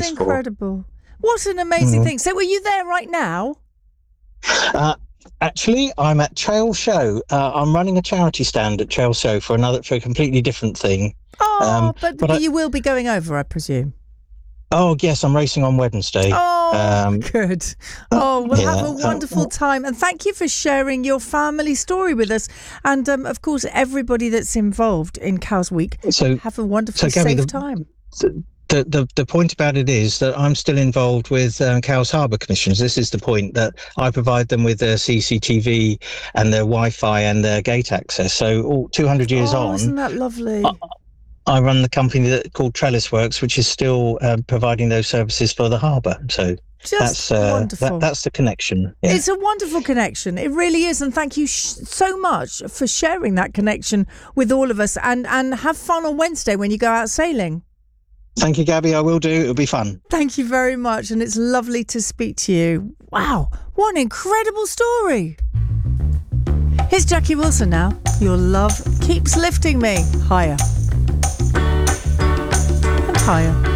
place incredible. What an amazing thing. So, are you there right now? Actually, I'm at Trail Show. I'm running a charity stand at Trail Show for a completely different thing. But you will be going over, I presume. Oh, yes, I'm racing on Wednesday. Oh, good. Oh, we'll have a wonderful time. And thank you for sharing your family story with us. And, of course, everybody that's involved in Cows Week, have a wonderful, Gabby, safe time. The point about it is that I'm still involved with Cowes Harbour Commissions. This is the point, that I provide them with their CCTV and their Wi-Fi and their gate access. So 200 years on... isn't that lovely? I run the company called Trellis Works, which is still providing those services for the harbour. So that's wonderful. That's the connection. Yeah. It's a wonderful connection. It really is. And thank you so much for sharing that connection with all of us. And have fun on Wednesday when you go out sailing. Thank you, Gabby. I will do. It'll be fun. Thank you very much. And it's lovely to speak to you. Wow. What an incredible story. Here's Jackie Wilson now. Your love keeps lifting me higher and higher.